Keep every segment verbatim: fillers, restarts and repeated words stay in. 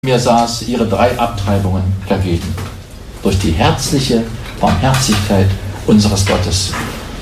mir saß, ihre drei Abtreibungen vergeben. Durch die herzliche Barmherzigkeit unseres Gottes.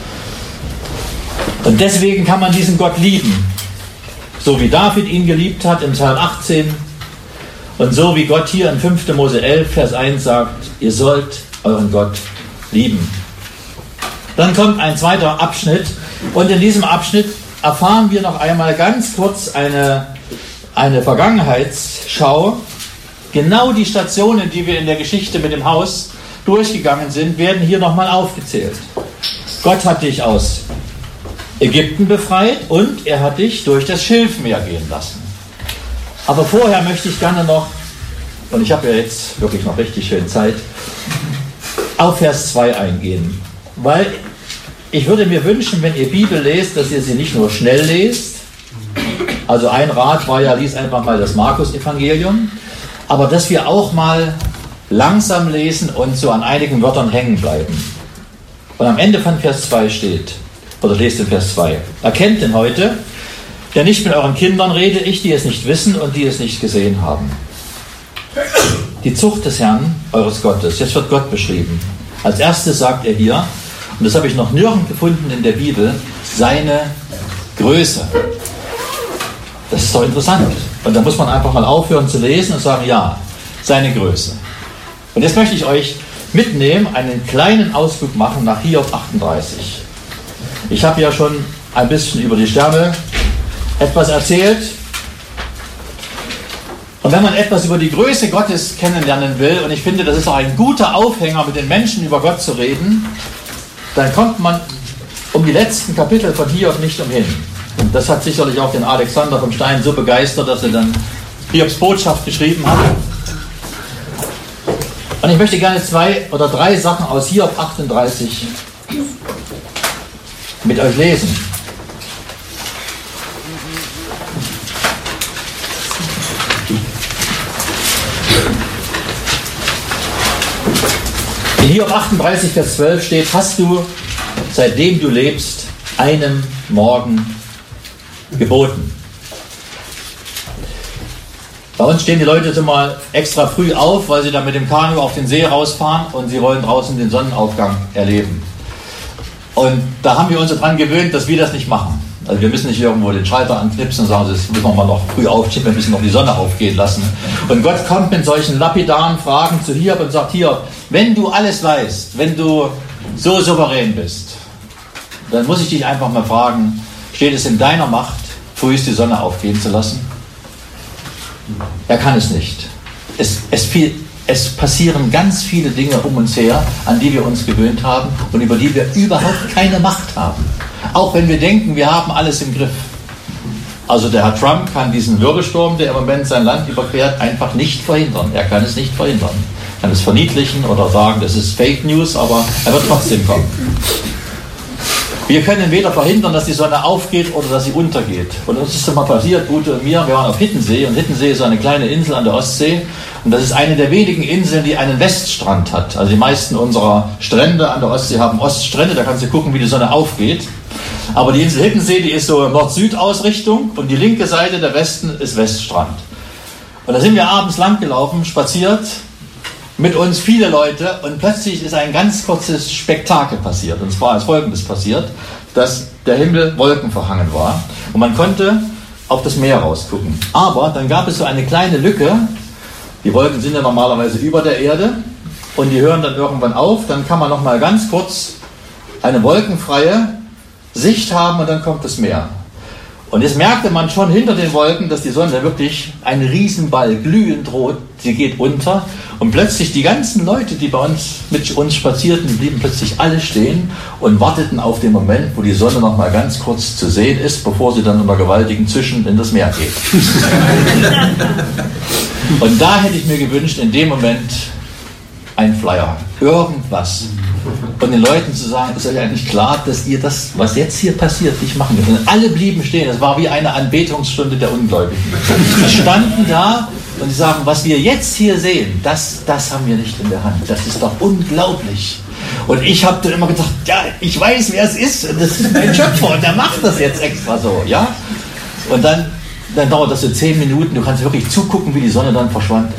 Und deswegen kann man diesen Gott lieben. So wie David ihn geliebt hat im Psalm achtzehn und so wie Gott hier in fünfter Mose elf, Vers eins sagt, ihr sollt euren Gott lieben. Dann kommt ein zweiter Abschnitt und in diesem Abschnitt erfahren wir noch einmal ganz kurz eine, eine Vergangenheitsschau. Genau die Stationen, die wir in der Geschichte mit dem Haus durchgegangen sind, werden hier nochmal aufgezählt. Gott hat dich aus Ägypten befreit und er hat dich durch das Schilfmeer gehen lassen. Aber vorher möchte ich gerne noch, und ich habe ja jetzt wirklich noch richtig schön Zeit, auf Vers zwei eingehen. Weil ich würde mir wünschen, wenn ihr Bibel lest, dass ihr sie nicht nur schnell lest. Also ein Rat war ja, lies einfach mal das Markus-Evangelium. Aber dass wir auch mal langsam lesen und so an einigen Wörtern hängen bleiben. Und am Ende von Vers zwei steht, oder lest in Vers zwei, erkennt denn heute, denn nicht mit euren Kindern rede ich, die es nicht wissen und die es nicht gesehen haben. Die Zucht des Herrn, eures Gottes. Jetzt wird Gott beschrieben. Als erstes sagt er hier, und das habe ich noch nirgends gefunden in der Bibel, seine Größe. Das ist doch interessant. Und da muss man einfach mal aufhören zu lesen und sagen, ja, seine Größe. Und jetzt möchte ich euch mitnehmen, einen kleinen Ausflug machen nach Hiob achtunddreißig. Ich habe ja schon ein bisschen über die Sterne etwas erzählt. Und wenn man etwas über die Größe Gottes kennenlernen will, und ich finde, das ist auch ein guter Aufhänger, mit den Menschen über Gott zu reden, dann kommt man um die letzten Kapitel von Hiob nicht umhin. Und das hat sicherlich auch den Alexander vom Stein so begeistert, dass er dann Hiobs Botschaft geschrieben hat. Und ich möchte gerne zwei oder drei Sachen aus Hiob achtunddreißig mit euch lesen. In Hiob achtunddreißig, Vers zwölf steht, hast du, seitdem du lebst, einem Morgen geboten. Bei uns stehen die Leute so mal extra früh auf, weil sie dann mit dem Kanu auf den See rausfahren und sie wollen draußen den Sonnenaufgang erleben. Und da haben wir uns daran gewöhnt, dass wir das nicht machen. Also wir müssen nicht irgendwo den Schalter anknipsen und sagen, das müssen wir mal noch früh aufstehen, wir müssen noch die Sonne aufgehen lassen. Und Gott kommt mit solchen lapidaren Fragen zu Hiob und sagt, Hiob, wenn du alles weißt, wenn du so souverän bist, dann muss ich dich einfach mal fragen, steht es in deiner Macht, frühest die Sonne aufgehen zu lassen? Er kann es nicht. Es, es, viel, es passieren ganz viele Dinge um uns her, an die wir uns gewöhnt haben und über die wir überhaupt keine Macht haben. Auch wenn wir denken, wir haben alles im Griff. Also der Herr Trump kann diesen Wirbelsturm, der im Moment sein Land überquert, einfach nicht verhindern. Er kann es nicht verhindern. Er kann es verniedlichen oder sagen, das ist Fake News, aber er wird trotzdem kommen. Wir können weder verhindern, dass die Sonne aufgeht oder dass sie untergeht. Und das ist doch mal passiert, Ute und mir, wir waren auf Hittensee und Hittensee ist eine kleine Insel an der Ostsee und das ist eine der wenigen Inseln, die einen Weststrand hat. Also die meisten unserer Strände an der Ostsee haben Oststrände, da kannst du gucken, wie die Sonne aufgeht. Aber die Insel Hittensee, die ist so Nord-Süd-Ausrichtung und die linke Seite der Westen ist Weststrand. Und da sind wir abends lang gelaufen, spaziert, mit uns viele Leute und plötzlich ist ein ganz kurzes Spektakel passiert. Und zwar ist Folgendes passiert, dass der Himmel wolkenverhangen war und man konnte auf das Meer rausgucken. Aber dann gab es so eine kleine Lücke, die Wolken sind ja normalerweise über der Erde und die hören dann irgendwann auf, dann kann man noch mal ganz kurz eine wolkenfreie Sicht haben und dann kommt das Meer. Und jetzt merkte man schon hinter den Wolken, dass die Sonne wirklich ein Riesenball glühend rot, sie geht unter und plötzlich die ganzen Leute, die bei uns mit uns spazierten, blieben plötzlich alle stehen und warteten auf den Moment, wo die Sonne noch mal ganz kurz zu sehen ist, bevor sie dann unter gewaltigen Zischen in das Meer geht. Und da hätte ich mir gewünscht, in dem Moment ein Flyer, irgendwas. Und den Leuten zu sagen, ist euch eigentlich klar, dass ihr das, was jetzt hier passiert, nicht machen dürft. Und alle blieben stehen. Es war wie eine Anbetungsstunde der Ungläubigen. Die standen da und sie sagen, was wir jetzt hier sehen, das, das haben wir nicht in der Hand. Das ist doch unglaublich. Und ich habe dann immer gedacht, ja, ich weiß, wer es ist. Und das ist mein Schöpfer und der macht das jetzt extra so. Ja? Und dann dann dauert das so zehn Minuten, du kannst wirklich zugucken, wie die Sonne dann verschwand.